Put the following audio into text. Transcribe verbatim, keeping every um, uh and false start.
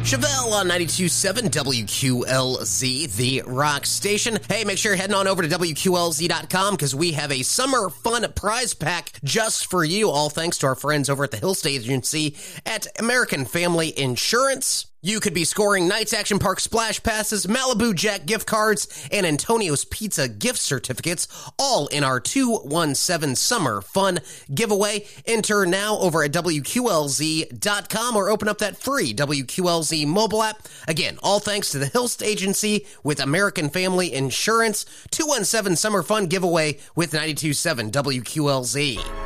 Chevelle on ninety-two point seven W Q L Z, the rock station. Hey, make sure you're heading on over to W Q L Z dot com because we have a summer fun prize pack just for you, all thanks to our friends over at the Hill State Agency at American Family Insurance. You could be scoring Knights Action Park Splash Passes, Malibu Jack gift cards, and Antonio's Pizza gift certificates, all in our two one seven Summer Fun giveaway. Enter now over at W Q L Z dot com or open up that free W Q L Z mobile app. Again, all thanks to the Hilst Agency with American Family Insurance. two one seven Summer Fun giveaway with ninety-two point seven W Q L Z.